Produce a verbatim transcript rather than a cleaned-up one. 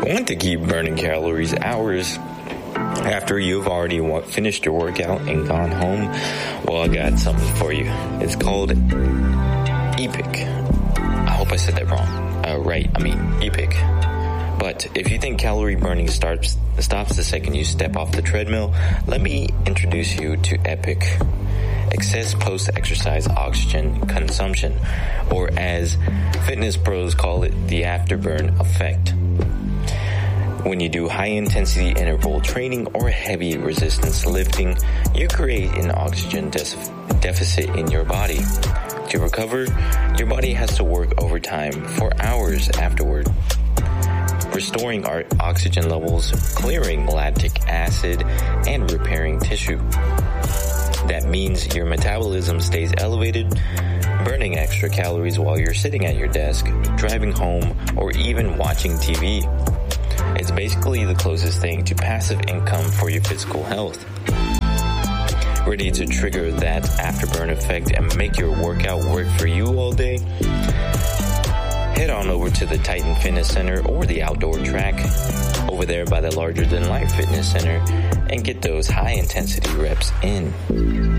want to keep burning calories hours after you've already wa- finished your workout and gone home, well, I got something for you. It's called EPIC. I hope I said that wrong. Uh, right, I mean EPIC. But if you think calorie burning starts stops the second you step off the treadmill, let me introduce you to EPIC. Excess post-exercise oxygen consumption, or as fitness pros call it, the afterburn effect. When you do high-intensity interval training or heavy resistance lifting, you create an oxygen de- deficit in your body. To recover, your body has to work overtime for hours afterward, restoring our oxygen levels, clearing lactic acid, and repairing tissue. That means your metabolism stays elevated, burning extra calories while you're sitting at your desk, driving home, or even watching T V. It's basically the closest thing to passive income for your physical health. Ready to trigger that afterburn effect and make your workout work for you all day? Head on over to the Titan Fitness Center or the outdoor track over there by the Larger Than Life Fitness Center and get those high intensity reps in.